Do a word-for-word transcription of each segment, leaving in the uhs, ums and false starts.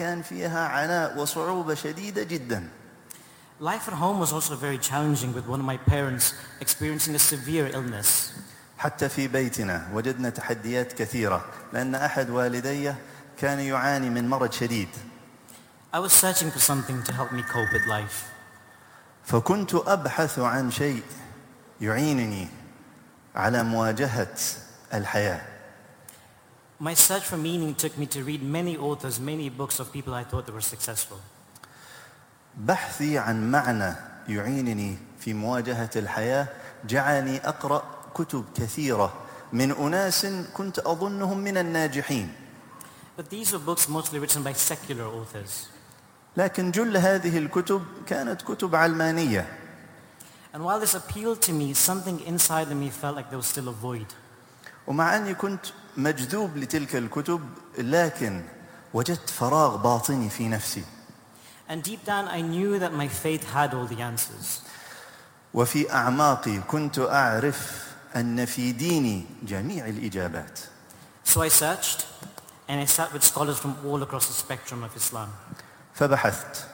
كان فيها عناء وصعوبة شديدة جدا. Life at home was also very challenging with one of my parents experiencing a severe illness. حتى في بيتنا وجدنا تحديات كثيرة لأن أحد والدي كان يعاني من مرض شديد. I was searching for something to help me cope with life. فكنت أبحث عن شيء يعينني على مواجهة الحياة. My search for meaning took me to read many authors, many books of people I thought that were successful. بحثي عن معنى يعينني في مواجهة الحياة جعلني أقرأ كتب كثيرة من أناس كنت أظنهم من الناجحين. But these were books mostly written by secular authors. لكن جل هذه الكتب كانت كتب علمانية. And while this appealed to me, something inside of me felt like there was still a void. ومع أني كنت مجذوب لتلك الكتب لكن وجدت فراغ باطني في نفسي. And deep down I knew that my faith had all the answers. وفي أعماقي كنت أعرف أن في ديني جميع الإجابات. So I searched and I sat with scholars from all across the spectrum of Islam. فبحثت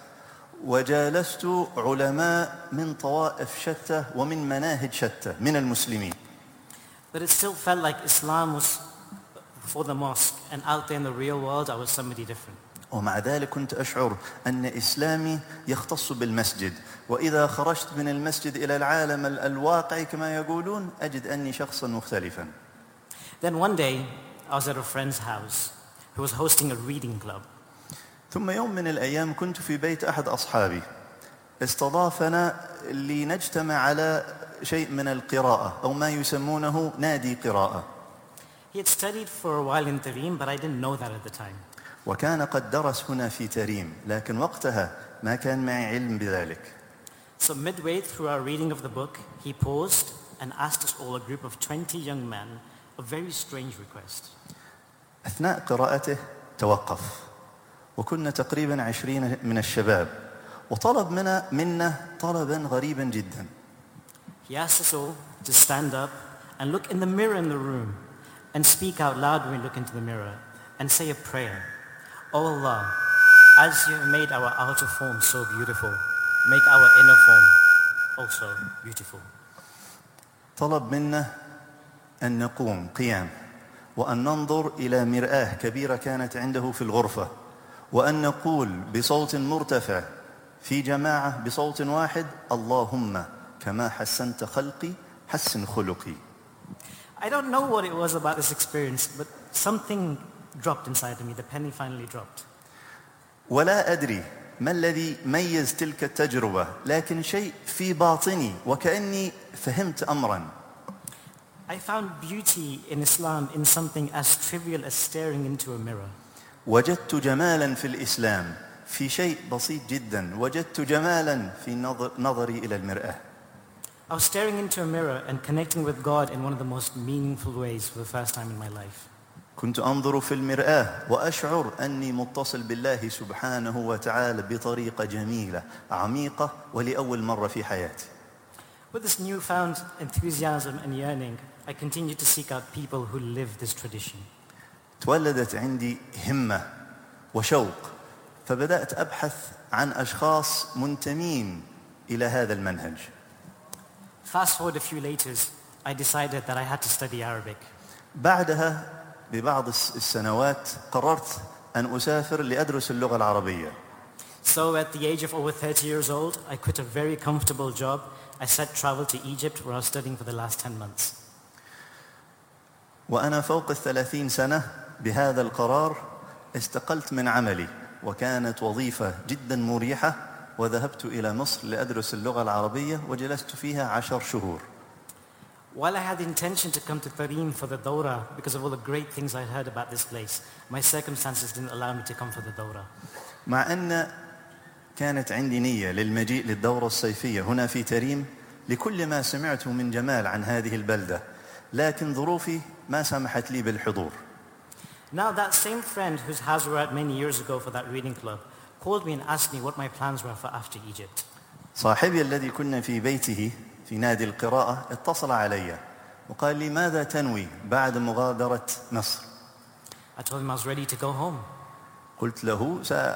وجالست علماء من طوائف شتى ومن مناهج شتى من المسلمين. But it still felt like Islam was for the mosque and out there in the real world I was somebody different. ومع ذلك كنت أشعر أن إسلامي يختص بالمسجد، وإذا خرجت من المسجد إلى العالم الواقعي كما يقولون أجد أني شخصا مختلفا. Then one day I was at a friend's house who was hosting a reading club. ثم يوم من الأيام كنت في بيت أحد أصحابي استضافنا لنجتمع على شيء من القراءة أو ما يسمونه نادي قراءة. He had studied for a while in Tarim, but I didn't know that at the time. وكان قد درس هنا في تريم لكن وقتها ما كان معي علم بذلك. So midway through our reading of the book, he paused and asked us all, a group of twenty young men, a very strange request. أثناء قراءته توقف وكنا تقريبا عشرين من الشباب وطلب منا منا طلبا غريبا جدا. He asked us all to stand up and look in the mirror in the room and speak out loud when we look into the mirror and say a prayer. Oh Allah, as you have made our outer form so beautiful, make our inner form also beautiful. طلب منا أن نقوم قيام وأن ننظر إلى مرآة كبيرة كانت عنده في الغرفة وأن نقول بصوت مرتفع في جماعة بصوت واحد اللهم كما حسنت خلقي حسن خلقي. I don't know what it was about this experience, but something dropped inside of me. The penny finally dropped. ولا أدري ما الذي ميز تلك التجربة لكن شيء في باطني وكأني فهمت أمرا. I found beauty in Islam in something as trivial as staring into a mirror. وجدت جمالا في الإسلام في شيء بسيط جدا. وجدت جمالا في نظر نظري إلى المرآة. I was staring into a mirror and connecting with God in one of the most meaningful ways for the first time in my life. كنت أنظر في المرآة وأشعر أني متصل بالله سبحانه وتعالى بطريقة جميلة عميقة ولأول مرة في حياتي. With this newfound enthusiasm and yearning, I continued to seek out people who live this tradition. تولدت عندي همة وشوق فبدأت أبحث عن أشخاص منتمين إلى هذا المنهج. Fast forward a few later, I decided that I had to study Arabic. بعدها ببعض السنوات قررت أن أسافر لأدرس اللغة العربية. So at the age of over thirty years old, I quit a very comfortable job. I set travel to Egypt where I was studying for the last ten months. وأنا فوق الثلاثين سنة بهذا القرار استقلت من عملي وكانت وظيفة جدا مريحة وذهبت إلى مصر لأدرس اللغة العربية وجلست فيها عشر شهور. While I had the intention to come to Tarim for the Dawra because of all the great things I heard about this place, my circumstances didn't allow me to come for the Dawra. مع أن كانت عندي نية للمجيء للدورة الصيفية هنا في تريم لكل ما سمعته من جمال عن هذه البلدة لكن ظروفي ما سمحت لي بالحضور. Now that same friend whose house we were at many years ago for that reading club called me and asked me what my plans were for after Egypt. صاحبي الذي كنا في بيته في نادي القراءة اتصل علي وقال لي ماذا تنوي بعد مغادرة مصر؟ I told him I was ready to go home. قلت له